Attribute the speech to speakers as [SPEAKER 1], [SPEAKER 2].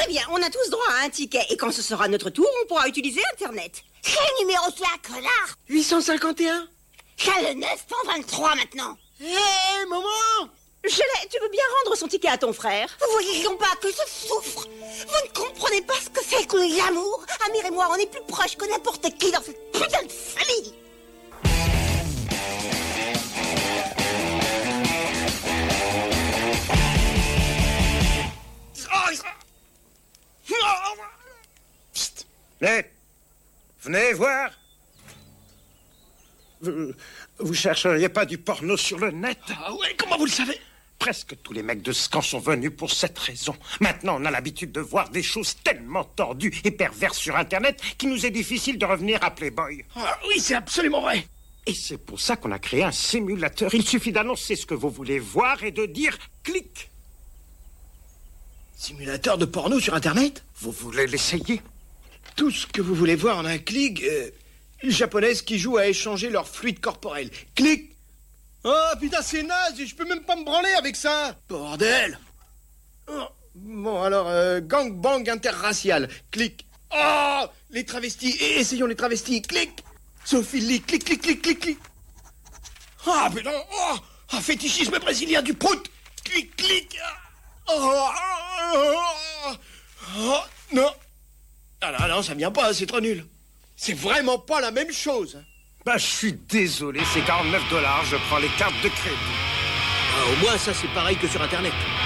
[SPEAKER 1] Très bien, on a tous droit à un ticket. Et quand ce sera notre tour, on pourra utiliser Internet.
[SPEAKER 2] Quel numéro tu as, connard?
[SPEAKER 3] 851.
[SPEAKER 2] J'ai le 923 maintenant.
[SPEAKER 3] Hé, maman!
[SPEAKER 1] Gelée, tu veux bien rendre son ticket à ton frère?
[SPEAKER 2] Vous voyez donc pas que je souffre? Vous ne comprenez pas ce que c'est que l'amour? Amir et moi, on est plus proches que n'importe qui dans cette putain de famille.
[SPEAKER 4] Psst. Venez voir. Vous chercheriez pas du porno sur le net?
[SPEAKER 3] Ah ouais, comment vous le savez?
[SPEAKER 4] Presque tous les mecs de Scan sont venus pour cette raison. Maintenant, on a l'habitude de voir des choses tellement tordues et perverses sur Internet qu'il nous est difficile de revenir à Playboy.
[SPEAKER 3] Ah oui, c'est absolument vrai.
[SPEAKER 4] Et c'est pour ça qu'on a créé un simulateur. Il suffit d'annoncer ce que vous voulez voir et de dire « clic ».
[SPEAKER 3] Simulateur de porno sur Internet?
[SPEAKER 4] Vous voulez l'essayer?
[SPEAKER 3] Tout ce que vous voulez voir en un clic. Japonaises qui jouent à échanger leur fluide corporel. Clic. Oh putain, c'est naze, je peux même pas me branler avec ça. Bordel. Oh, bon alors, gangbang interracial. Clic. Oh, les travestis. Essayons les travestis. Clic. Zoophilie. Clic, clic, clic, clic, clic. Ah putain. Oh, un fétichisme brésilien du prout. Clic, clic. Oh, non. Ah non, ça vient pas, c'est trop nul. C'est vraiment pas la même chose.
[SPEAKER 4] Bah, je suis désolé, c'est $49. Je prends les cartes de crédit.
[SPEAKER 3] Ah, au moins, ça, c'est pareil que sur Internet.